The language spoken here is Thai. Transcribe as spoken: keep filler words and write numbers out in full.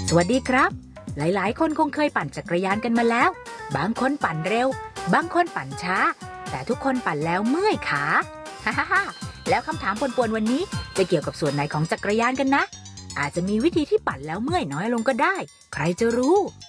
สวัสดีครับหลายๆคนคงเคยปั่นจักรยานกันมาแล้วบางคนปั่นเร็วบางคนปั่นช้าแต่ทุกคนปั่นแล้วเมื่อยขาฮ่าฮ่าฮ่าแล้วคำถามป่วนๆวันนี้จะเกี่ยวกับส่วนไหนของจักรยานกันนะอาจจะมีวิธีที่ปั่นแล้วเมื่อยน้อยลงก็ได้ใครจะรู้